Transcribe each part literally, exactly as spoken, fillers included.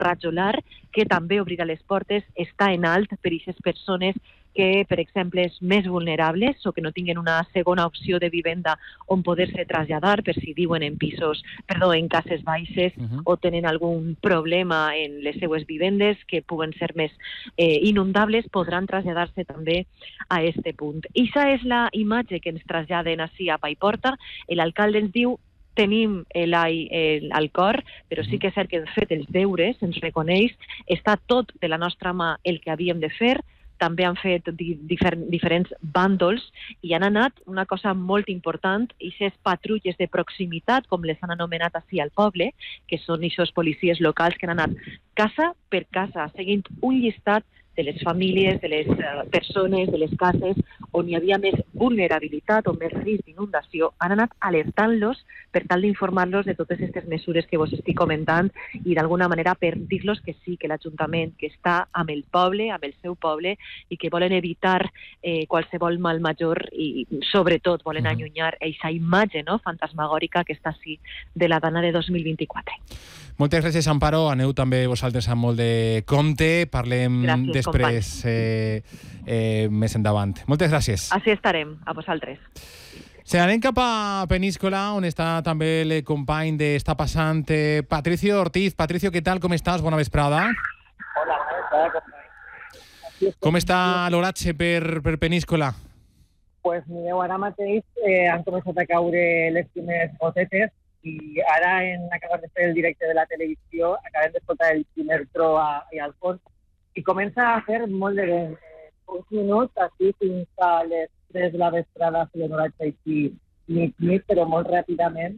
rajolar, que també obrirà les portes, està en alt per a aquestes persones que, per exemple, és més vulnerables o que no tinguin una segona opció de vivenda on poder-se traslladar per si viuen en pisos, perdó, en cases baixes uh-huh. o tenen algun problema en les seues vivendes que puguen ser més eh, inundables, podran traslladar-se també a este punt. I aquesta és la imatge que ens traslladen així a Paiporta. L'alcalde ens diu tenim l'ai al cor, però sí que és cert que hem fet els deures, ens reconeix, està tot de la nostra mà el que havíem de fer, també han fet di- difer- diferents bàndols i han anat, una cosa molt important, aquestes patrulles de proximitat, com les han anomenat així al poble, que són aquests policies locals que han anat casa per casa, seguint un llistat de les famílies, de les uh, persones, de les cases on hi havia més vulnerabilitat o més risc d'inundació, han anat alertant-los per tal d'informar-los de totes aquestes mesures que vos estic comentant i d'alguna manera per dir-los que sí, que l'Ajuntament que està amb el poble, amb el seu poble i que volen evitar eh, qualsevol mal major i sobretot volen uh-huh. allunyar aquesta imatge no, fantasmagòrica que està així de la dana de dos mil vint-i-quatre. Moltes gràcies, Amparo. Aneu també vosaltres amb molt de compte. Parlem gràcies, després eh, eh, més endavant. Moltes gràcies. Així estarem, a vosaltres. Se anem cap a Peníscola, on està també el company d'Està Passant, eh, Patricio Ortiz. Patricio, què tal? Com estàs? Bona vesprada. Hola, bona vesprada, company. Com està l'oratge per, per Peníscola? Pues mireu, ara mateix eh, han començat a caure les primeres gotetes i ara en acabar de fer el directe de la televisió acabem d'escoltar el primer tro a, a al fons i comença a fer molt de vent. Eh, uns minuts així fins a les tres de la vesprada se l'oratge així mig-mig, però molt ràpidament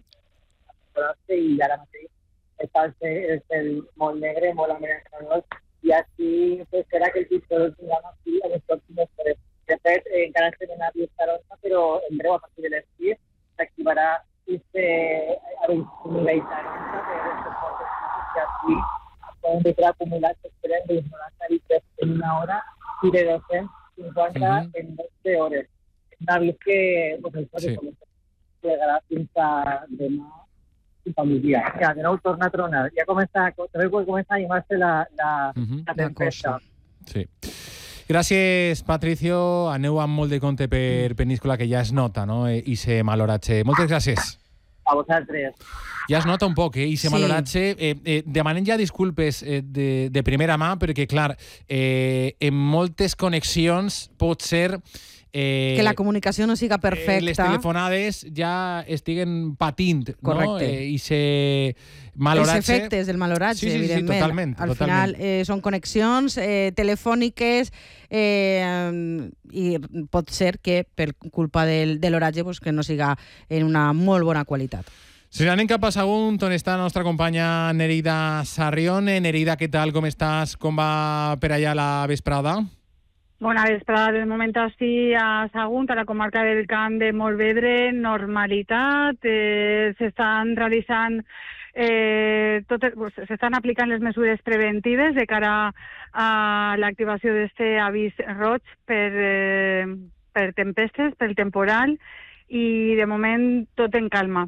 i ara mateix està el, el cel molt negre, molt amenaçador i així s'espera que el pitjor el tinguem aquí a les pròximes hores. De fet, eh, encara estem en avió taronja, però en breu, a partir de les sis, s'activarà este avió taronja de les fortes que aquí poden veure acumulats, esperen de noranta litres en una hora i de dos-cents cinquanta uh-huh. en dotze hores. Un avís que pues, el sí. plegarà fins a demà fins a migdia. Ja, de nou torna a tronar. Ja comença, també comença a animar-se la, la, uh-huh. la tempesta. Sí. Gràcies, Patricio. Aneu amb molt de compte per Peníscola, que ja es nota, no?, i se maloratge. Moltes gràcies. A vosaltres. Ja es nota un poc, eh, i se sí. maloratge. Eh, eh, demanem ja disculpes eh, de, de primera mà, perquè, clar, eh, en moltes connexions pot ser... Eh, que la comunicació no siga perfecta. Eh, les telefonades ja estiguen patint, no? Eh, I se maloratge... Els efectes del maloratge, sí, sí, evidentment. Sí, totalment. Al totalment. final eh, són connexions eh, telefòniques eh, i pot ser que per culpa del, de l'oratge pues, que no siga en una molt bona qualitat. Si anem cap a Sagunt, on està la nostra companya Nereida Sarrión. Nereida, què tal? Com estàs? Com va per allà la vesprada? Bona vesprada, de moment així a Sagunt, a la comarca del Camp de Morvedre, normalitat, eh, s'estan realitzant, eh, totes, pues, s'estan aplicant les mesures preventives de cara a l'activació d'aquest avís roig per, eh, per tempestes, pel temporal, i de moment tot en calma.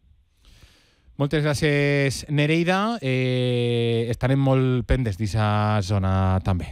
Moltes gràcies, Nereida. Eh, estarem molt pendents d'aquesta zona també.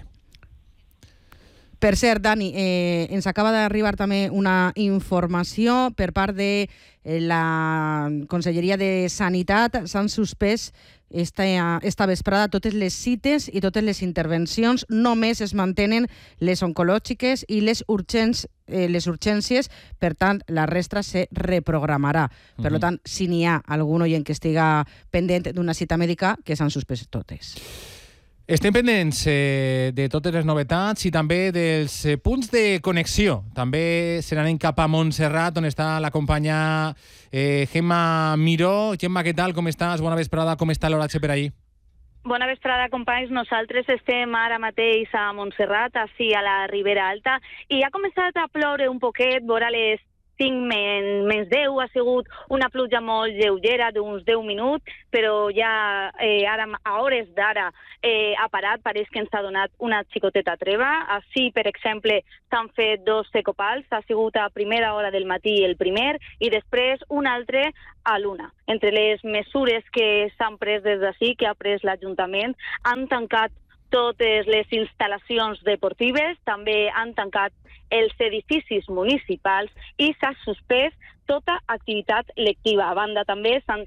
Per cert, Dani, eh, ens acaba d'arribar també una informació per part de eh, la Conselleria de Sanitat. S'han suspès esta, esta vesprada totes les cites i totes les intervencions. Només es mantenen les oncològiques i les, urgents, eh, les urgències. Per tant, la resta se reprogramarà. Uh-huh. Per tant, si n'hi ha algun oient que estiga pendent d'una cita mèdica, que s'han suspès totes. Estem pendents eh, de totes les novetats i també dels eh, punts de connexió. També se n'anem cap a Montserrat, on està la companya eh, Gemma Miró. Gemma, què tal? Com estàs? Bona vesprada. Com està l'oratge per allí? Bona vesprada, companys. Nosaltres estem ara mateix a Montserrat, així a la Ribera Alta, i ha començat a ploure un poquet, vora les cinc menys deu, ha sigut una pluja molt lleugera d'uns deu minuts, però ja eh, ara, a hores d'ara eh, ha parat, pareix que ens ha donat una xicoteta treva. Així, per exemple, s'han fet dos secopals, ha sigut a primera hora del matí el primer i després un altre a l'una. Entre les mesures que s'han pres des d'ací, que ha pres l'Ajuntament, han tancat totes les instal·lacions deportives, també han tancat els edificis municipals i s'ha suspès tota activitat lectiva. A banda, també s'han